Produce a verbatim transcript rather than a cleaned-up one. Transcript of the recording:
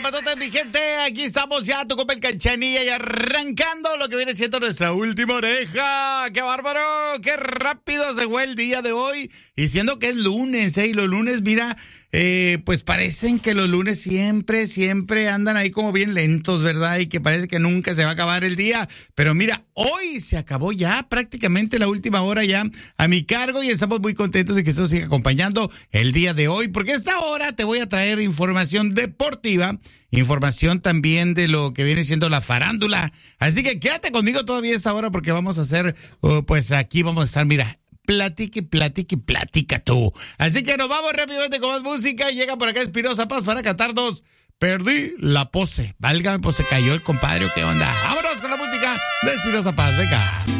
zapatotes, mi gente. Aquí estamos ya, tu compa el Cachanilla y arrancando lo que viene siendo nuestra última oreja. ¡Qué bárbaro! ¡Qué rápido se fue el día de hoy! Y siendo que es lunes, ¿eh? Y los lunes, mira, eh, pues parecen que los lunes siempre, siempre andan ahí como bien lentos, ¿verdad? Y que parece que nunca se va a acabar el día. Pero mira, hoy se acabó ya prácticamente la última hora ya a mi cargo y estamos muy contentos de que esto siga acompañando el día de hoy, porque a esta hora te voy a traer información deportiva, información también de lo que viene siendo la farándula. Así que quédate conmigo todavía a esta hora porque vamos a hacer, uh, pues aquí vamos a estar, mira, platique, platique, platica tú. Así que nos vamos rápidamente con más música y llega por acá Espinosa Paz para cantarnos Perdí la pose. Válgame, pues se cayó el compadre, ¿qué onda? Vámonos con la música de Espinosa Paz, venga.